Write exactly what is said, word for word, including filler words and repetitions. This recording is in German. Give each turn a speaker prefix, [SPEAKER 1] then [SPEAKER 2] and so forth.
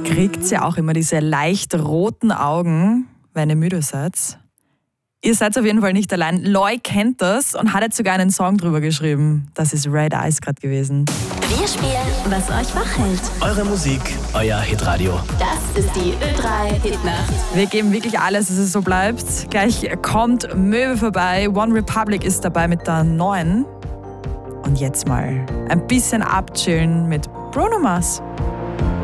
[SPEAKER 1] kriegt ja auch immer diese leicht roten Augen, wenn ihr müde seid. Ihr seid auf jeden Fall nicht allein. Loy kennt das und hat jetzt sogar einen Song drüber geschrieben. Das ist Red Eyes gerade gewesen.
[SPEAKER 2] Wir spielen, was euch wach hält.
[SPEAKER 3] Eure Musik, euer Hitradio.
[SPEAKER 2] Das ist die Ö drei Hitnacht.
[SPEAKER 1] Wir geben wirklich alles, dass es so bleibt. Gleich kommt Möwe vorbei. One Republic ist dabei mit der neuen. Und jetzt mal ein bisschen abchillen mit Bruno Mars.